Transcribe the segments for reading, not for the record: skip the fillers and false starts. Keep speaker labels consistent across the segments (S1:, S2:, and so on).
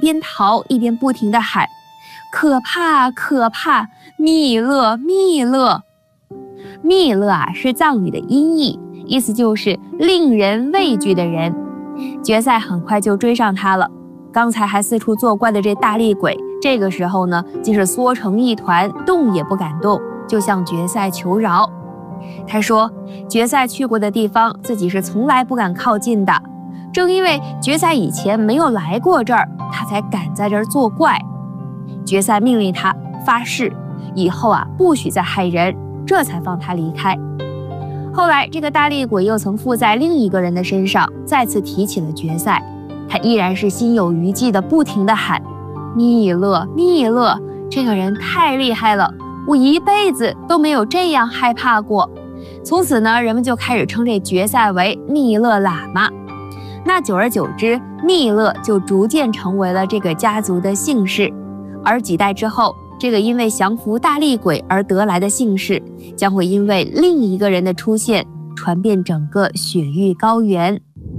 S1: 边逃一边不停地喊：“可怕，可怕！密勒，密勒！”密勒啊，是藏语的音译，意思就是令人畏惧的人。决赛很快就追上他了。刚才还四处作怪的这大厉鬼，这个时候呢，竟是缩成一团，动也不敢动，就向决赛求饶。他说，决赛去过的地方，自己是从来不敢靠近的。正因为决赛以前没有来过这儿，他才敢在这儿作怪。决赛命令他发誓，以后啊不许再害人，这才放他离开。后来，这个大厉鬼又曾附在另一个人的身上，再次提起了决赛。他依然是心有余悸的，不停地喊：“密勒，密勒！这个人太厉害了，我一辈子都没有这样害怕过。”从此呢，人们就开始称这决赛为密勒喇嘛。那久而久之，密勒就逐渐成为了这个家族的姓氏。而几代之后，这个因为降服大厉鬼而得来的姓氏，将会因为另一个人的出现，传遍整个雪域高原。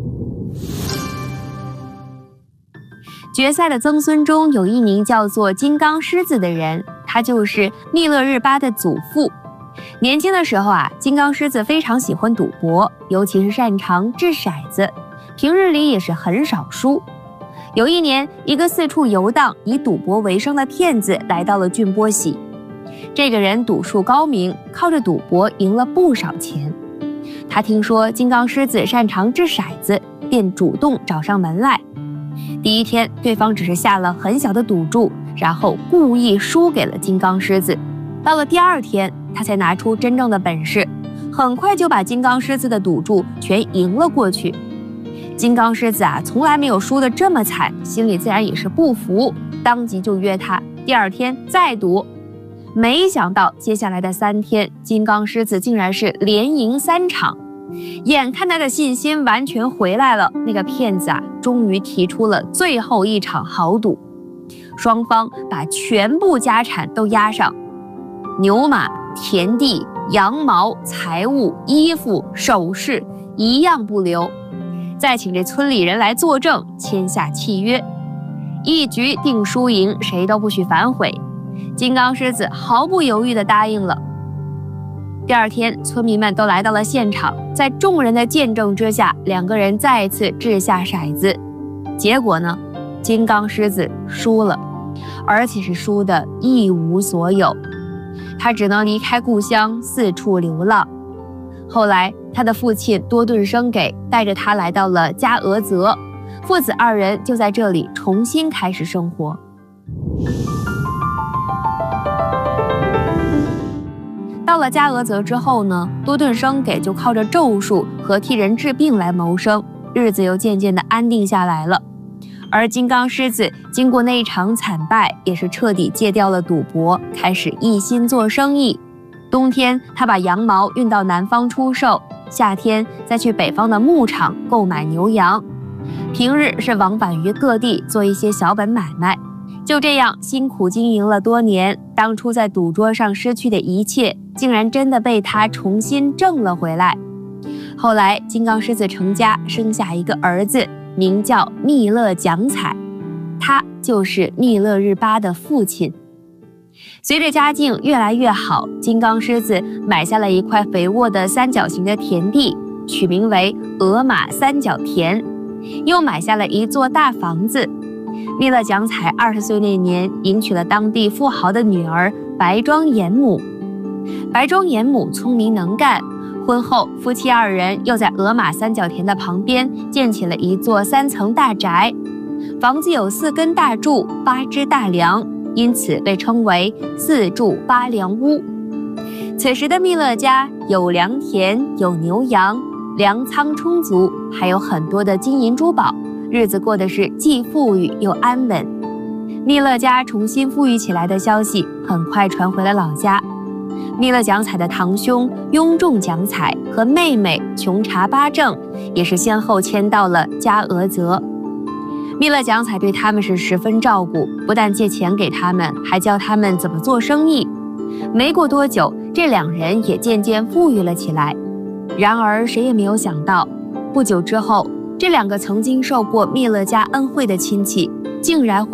S1: 决赛的曾孙中有一名叫做金刚狮子的人，他就是密勒日巴的祖父。年轻的时候啊，金刚狮子非常喜欢赌博，尤其是擅长掷骰子，平日里也是很少输。有一年，一个四处游荡以赌博为生的骗子来到了俊波喜。这个人赌术高明，靠着赌博赢了不少钱。他听说金刚狮子擅长掷骰子，便主动找上门来。第一天，对方只是下了很小的赌注，然后故意输给了金刚狮子。到了第二天，他才拿出真正的本事，很快就把金刚狮子的赌注全赢了过去。金刚狮子啊，从来没有输得这么惨，心里自然也是不服，当即就约他第二天再赌。没想到接下来的3天，金刚狮子竟然是连赢3场。眼看他的信心完全回来了，那个骗子啊，终于提出了最后一场豪赌。双方把全部家产都押上，牛马、田地、羊毛、财物、衣服、首饰，一样不留。再请这村里人来作证，签下契约，一局定输赢，谁都不许反悔。金刚狮子毫不犹豫地答应了。第二天，村民们都来到了现场，在众人的见证之下，2个人再次掷下骰子。结果呢，金刚狮子输了，而且是输得一无所有。他只能离开故乡，四处流浪。后来，他的父亲多顿生给带着他来到了加俄泽，父子2人就在这里重新开始生活。到了加俄泽之后呢，多顿生给就靠着咒术和替人治病来谋生，日子又渐渐的安定下来了。而金刚狮子经过那一场惨败，也是彻底戒掉了赌博，开始一心做生意。冬天他把羊毛运到南方出售，夏天再去北方的牧场购买牛羊，平日是往返于各地做一些小本买卖。就这样辛苦经营了多年，当初在赌桌上失去的一切，竟然真的被他重新挣了回来。后来金刚狮子成家，生下一个儿子，名叫密勒奖彩，他就是密勒日巴的父亲。随着家境越来越好，金刚狮子买下了一块肥沃的3角形的田地，取名为额玛3角田，又买下了一座大房子。密勒奖彩20岁那年，迎娶了当地富豪的女儿白庄严母。白庄严母聪明能干，婚后夫妻2人又在额玛3角田的旁边建起了一座3层大宅，房子有4根大柱、8只大梁，因此被称为4柱8梁屋。此时的密勒家有良田，有牛羊，粮仓充足，还有很多的金银珠宝，日子过得是既富裕又安稳。密勒家重新富裕起来的消息很快传回了老家。密勒奖彩的堂兄雍仲奖彩和妹妹琼查巴正也是先后迁到了加俄泽。密勒奖彩对他们是十分照顾，不但借钱给他们，还教他们怎么做生意。没过多久，这2人也渐渐富裕了起来。然而谁也没有想到，不久之后，这2个曾经受过密勒家恩惠的亲戚竟然会